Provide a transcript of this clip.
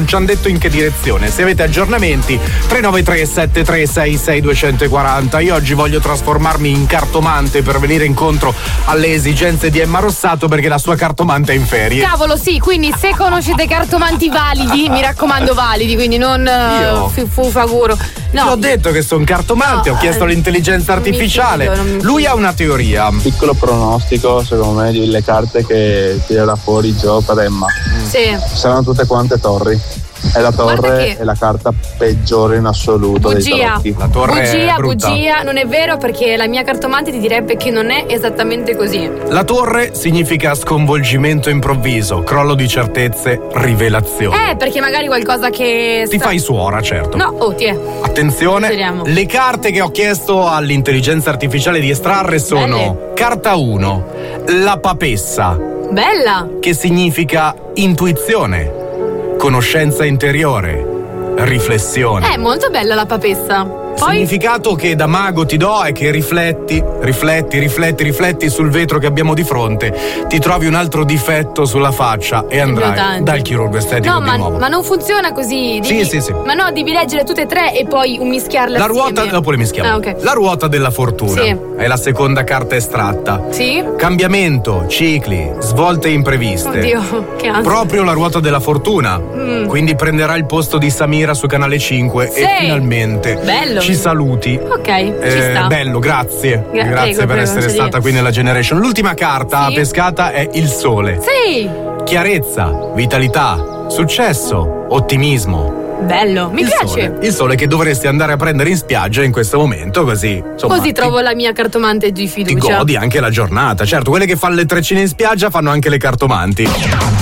non ci hanno detto in che direzione. Se avete aggiornamenti, 393 7366 240. Io oggi voglio trasformarmi in cartomante per venire incontro alle esigenze di Emma Rossato, perché la sua cartomante è in ferie. Cavolo, sì, quindi se conoscete cartomanti validi, mi raccomando validi, quindi non fufaguro. No. Ti ho detto che sono cartomante, ho chiesto all'intelligenza artificiale. Lui ha una teoria. Piccolo pronostico, secondo me, delle carte che tirerà fuori Gio per Emma. Sì. Saranno tutte quante torri. E la torre è la carta peggiore in assoluto dei tarocchi. La torre è brutta. Bugia, non è vero, perché la mia cartomante ti direbbe che non è esattamente così. La torre significa sconvolgimento improvviso, crollo di certezze, rivelazione. Perché magari qualcosa che Ti fai suora, certo. No, ti è. Attenzione, Speriamo. le carte che ho chiesto all'intelligenza artificiale di estrarre sono: Belle. carta 1, la papessa, Bella. che significa intuizione, conoscenza interiore, riflessione. È molto bella la papessa. Il significato che da mago ti do è che rifletti sul vetro che abbiamo di fronte, ti trovi un altro difetto sulla faccia e andrai dal chirurgo estetico di nuovo. Ma non funziona così. Sì. Ma no, devi leggere tutte e tre e poi mischiarle La assieme. ruota, dopo le mischiamo. Ok. La ruota della fortuna, Sì. è la seconda carta estratta. Sì? Cambiamento, cicli, svolte impreviste. Oddio, che ansia. Proprio la ruota della fortuna. Quindi prenderà il posto di Samira su Canale 5 e finalmente bello. ci saluti. Ok, ci sta. Bello, grazie. Grazie prego, per essere non c'è stata di- qui nella Generation. L'ultima carta pescata è il sole. Sì, Chiarezza, vitalità, successo, ottimismo. bello, mi piace. Il sole che dovresti andare a prendere in spiaggia in questo momento, così insomma, Così trovo la mia cartomante di ti fiducia. godi anche la giornata. Certo, quelle che fanno le treccine in spiaggia fanno anche le cartomanti.